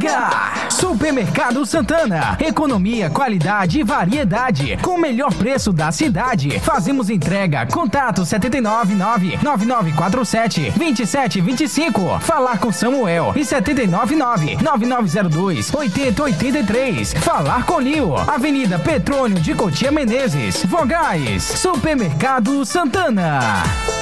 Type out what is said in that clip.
RH. Supermercado Santana. Economia, qualidade e variedade. Com o melhor preço da cidade. Fazemos entrega. Contato 799-9947-2725. Falar com Samuel. E 799-9902-8083. Falar com Lio. Avenida Petrônio de Cotia Menezes. Vogais. Supermercado Santana.